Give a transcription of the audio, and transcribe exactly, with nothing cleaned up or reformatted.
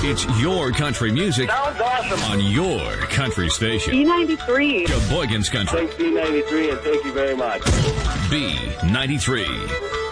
It's your country music. Sounds awesome. On your country station. B ninety-three. Sheboygan's Country. Thanks, B ninety-three, and thank you very much. B ninety-three.